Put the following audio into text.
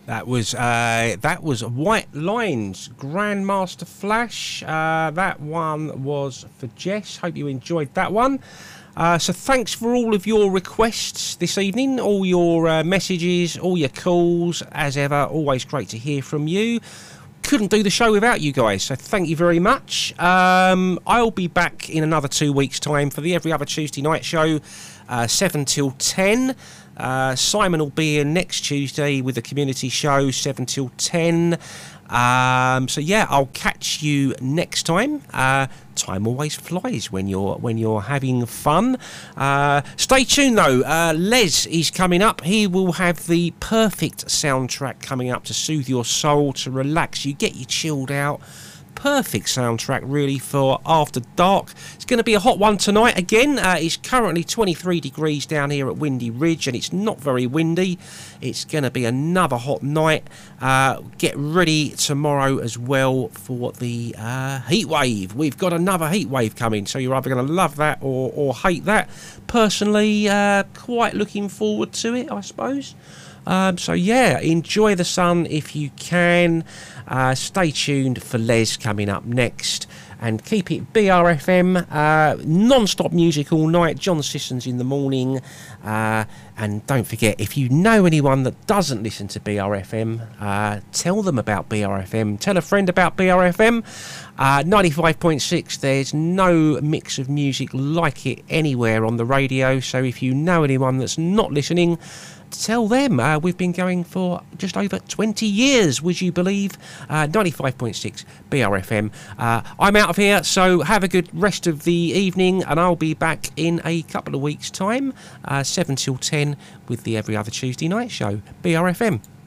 That was White Lines, Grandmaster Flash. That one was for Jess. Hope you enjoyed that one. So thanks for all of your requests this evening, all your messages, all your calls. As ever, always great to hear from you. Couldn't do the show without you guys, so thank you very much. I'll be back in another 2 weeks' time for the Every Other Tuesday night show, 7 till 10. Simon will be in next Tuesday with the community show, 7 till 10. So yeah, I'll catch you next time. Time always flies when you're having fun. Stay tuned though. Les is coming up. He will have the perfect soundtrack coming up to soothe your soul, to relax you, get you chilled out. Perfect soundtrack really for after dark. It's going to be a hot one tonight again. It's currently 23 degrees down here at Windy Ridge and it's not very windy. It's going to be another hot night. Get ready tomorrow as well for the heat wave. We've got another heat wave coming, so you're either going to love that or hate that. Personally, quite looking forward to it, I suppose. So yeah, enjoy the sun if you can. Stay tuned for Les coming up next, and keep it BRFM, non-stop music all night. John Sissons in the morning, and don't forget, if you know anyone that doesn't listen to BRFM, tell them about BRFM. Tell a friend about BRFM. 95.6. There's no mix of music like it anywhere on the radio. So if you know anyone that's not listening, tell them. We've been going for just over 20 years, would you believe? 95.6 BRFM. I'm out of here, so have a good rest of the evening, and I'll be back in a couple of weeks' time, 7 till 10, with the Every Other Tuesday night show, BRFM.